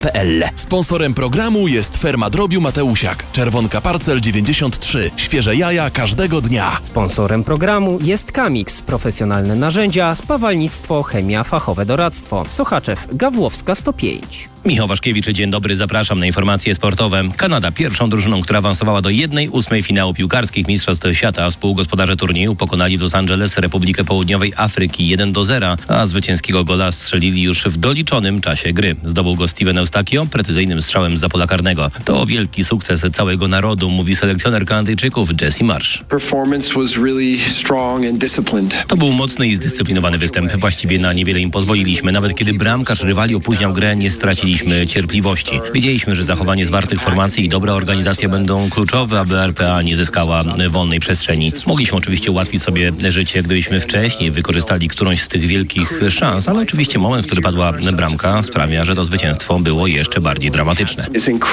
www.fermadrobiu.pl. Sponsorem programu jest Ferma Drobiu Mateusiak. Czerwonka Parcel 93. Świeże jaja każdego dnia. Sponsorem programu jest Kamix. Profesjonalne narzędzia, spawalnictwo, chemia, fachowe doradztwo. Sochaczew, Gawłowska 105. Michał Waszkiewicz, dzień dobry, zapraszam na informacje sportowe. Kanada pierwszą drużyną, która awansowała do 1/8 finału piłkarskich Mistrzostw Świata. Współgospodarze turnieju pokonali w Los Angeles Republikę Południowej Afryki 1-0, a zwycięskiego gola strzelili już w doliczonym czasie gry. Zdobył go Steven Eustachio precyzyjnym strzałem zza pola karnego. To wielki sukces całego narodu, mówi selekcjoner Kanadyjczyków Jesse Marsh. To był mocny i zdyscyplinowany występ. Właściwie na niewiele im pozwoliliśmy. Nawet kiedy bramkarz rywali opóźniał grę, nie straciliśmy cierpliwości. Wiedzieliśmy, że zachowanie zwartych formacji i dobra organizacja będą kluczowe, aby RPA nie zyskała wolnej przestrzeni. Mogliśmy oczywiście ułatwić sobie życie, gdybyśmy wcześniej wykorzystali którąś z tych wielkich szans, ale oczywiście moment, w który padła bramka, sprawia, że to zwycięstwo było jeszcze bardziej dramatyczne.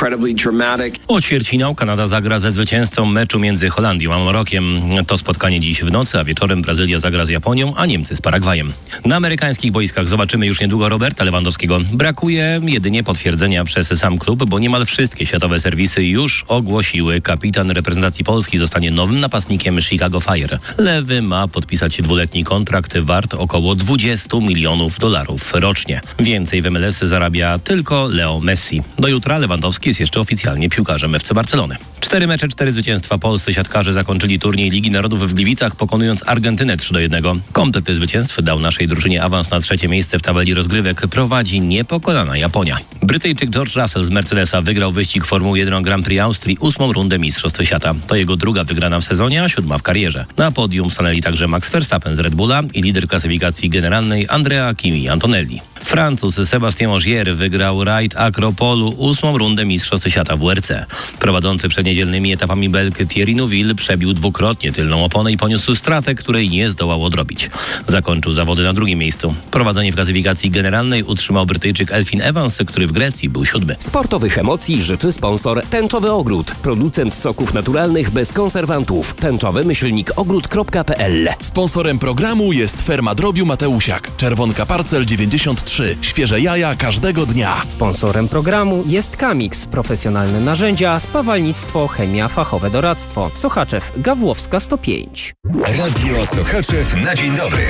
O ćwierćfinał Kanada zagra ze zwycięzcą meczu między Holandią a Marokiem. To spotkanie dziś w nocy, a wieczorem Brazylia zagra z Japonią, a Niemcy z Paragwajem. Na amerykańskich boiskach zobaczymy już niedługo Roberta Lewandowskiego. Brakuje jedynie potwierdzenia przez sam klub, bo niemal wszystkie światowe serwisy już ogłosiły, kapitan reprezentacji Polski zostanie nowym napastnikiem Chicago Fire. Lewy ma podpisać 2-letni kontrakt wart około $20 milionów rocznie. Więcej w MLS zarabia tylko Leo Messi. Do jutra Lewandowski jest jeszcze oficjalnie piłkarzem FC Barcelony. 4 mecze, 4 zwycięstwa. Polscy siatkarze zakończyli turniej Ligi Narodów w Gliwicach, pokonując Argentynę 3-1. Komplet zwycięstw dał naszej drużynie awans na 3. miejsce w tabeli rozgrywek. Prowadzi niepokonana Japonia. Brytyjczyk George Russell z Mercedesa wygrał wyścig Formuły 1 Grand Prix Austrii 8. rundę Mistrzostw Świata. To jego druga wygrana w sezonie, a 7. w karierze. Na podium stanęli także Max Verstappen z Red Bulla i lider klasyfikacji generalnej Andrea Kimi Antonelli. Francuz Sébastien Ogier wygrał rajd Akropolu 8. rundę Mistrzostw Świata w WRC. Prowadzący przed niedzielnymi etapami Belg Thierry Neuville przebił dwukrotnie tylną oponę i poniósł stratę, której nie zdołał odrobić. Zakończył zawody na 2. miejscu. Prowadzenie w klasyfikacji generalnej utrzymał Brytyjczyk Elfyn Evans, który w Grecji był 7. Sportowych emocji życzy sponsor Tęczowy Ogród. Producent soków naturalnych bez konserwantów. tęczowy-ogród.pl. Sponsorem programu jest Ferma Drobiu Mateusiak. Czerwonka Parcel 93. Świeże jaja każdego dnia. Sponsorem programu jest Kamix. Profesjonalne narzędzia, spawalnictwo, chemia, fachowe doradztwo. Sochaczew, Gawłowska 105. Radio Sochaczew na dzień dobry.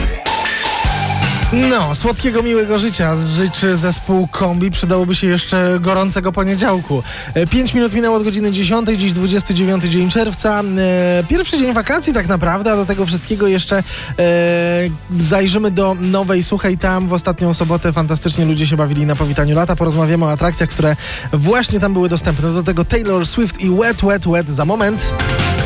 No, słodkiego, miłego życia życzy zespół Kombi. Przydałoby się jeszcze gorącego poniedziałku. 5 minut minęło od godziny 10, dziś 29 dzień czerwca. Pierwszy dzień wakacji tak naprawdę, a do tego wszystkiego jeszcze zajrzymy do Nowej Suchej. Tam w ostatnią sobotę fantastycznie ludzie się bawili na powitaniu lata. Porozmawiamy o atrakcjach, które właśnie tam były dostępne. Do tego Taylor Swift i Wet, Wet, Wet za moment.